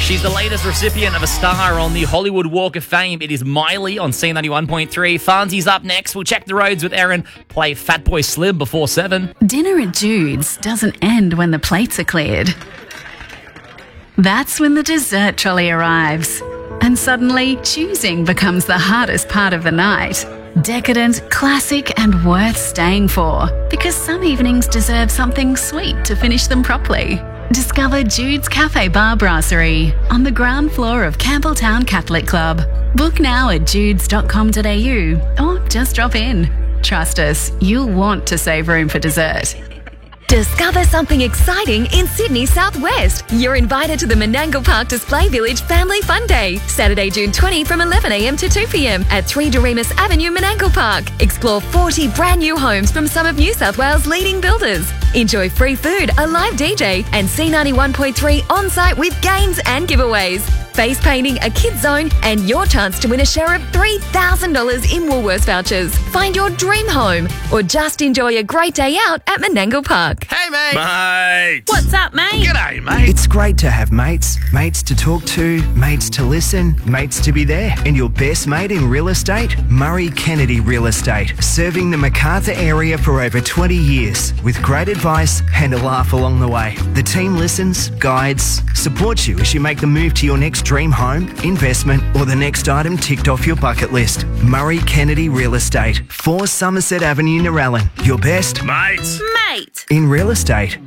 She's the latest recipient of a star on the Hollywood Walk of Fame. It is Miley on C91.3. Fonzie's up next. We'll check the roads with Erin. Play Fatboy Slim before 7. Dinner at Jude's doesn't end when the plates are cleared. That's when the dessert trolley arrives. And suddenly, choosing becomes the hardest part of the night. Decadent, classic, and worth staying for. Because some evenings deserve something sweet to finish them properly. Discover Jude's Cafe Bar Brasserie on the ground floor of Campbelltown Catholic Club. Book now at judes.com.au or just drop in. Trust us, you'll want to save room for dessert. Discover something exciting in Sydney Southwest. You're invited to the Menangle Park Display Village Family Fun Day, Saturday, June 20 from 11am to 2pm at 3 Doremus Avenue, Menangle Park. Explore 40 brand new homes from some of New South Wales' leading builders. Enjoy free food, a live DJ, and C91.3 on-site with games and giveaways. Face painting, a kids zone, and your chance to win a share of $3,000 in Woolworths vouchers. Find your dream home or just enjoy a great day out at Menangle Park. Hey, mate. Mate. What's up, mate? G'day, mate. It's great to have mates. Mates to talk to, mates to listen, mates to be there. And your best mate in real estate? Murray Kennedy Real Estate. Serving the Macarthur area for over 20 years with great advice and a laugh along the way. The team listens, guides, supports you as you make the move to your next dream home, investment, or the next item ticked off your bucket list. Murray Kennedy Real Estate, 4 Somerset Avenue, Narellan. Your best Mates. Mate. in real estate.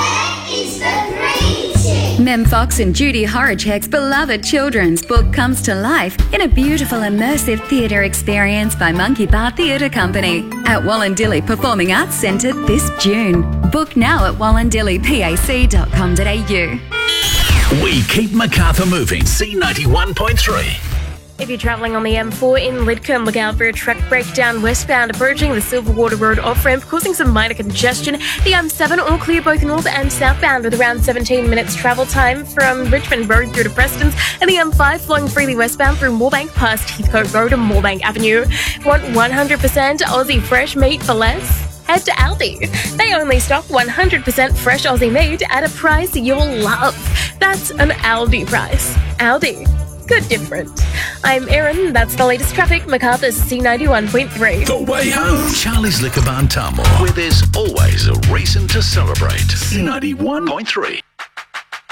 Mem Fox and Judy Horacek's beloved children's book comes to life in a beautiful immersive theatre experience by Monkey Bar Theatre Company at Wallandilly Performing Arts Centre this June. Book now at wallandillypac.com.au. We keep Macarthur moving. C91.3. If you're travelling on the M4 in Lidcombe, look out for a truck breakdown westbound approaching the Silverwater Road off-ramp, causing some minor congestion. The M7 all clear both north and southbound with around 17 minutes travel time from Richmond Road through to Preston's, and the M5 flowing freely westbound through Moorebank past Heathcote Road and Moorebank Avenue. Want 100% Aussie fresh meat for less? Head to Aldi. They only stock 100% fresh Aussie meat at a price you'll love. That's an Aldi price. Aldi. Good different. I'm Erin. That's the latest traffic. Macarthur's C91.3. The way home. Charlie's Liquor Barn Tamworth, where there's always a reason to celebrate. C91.3.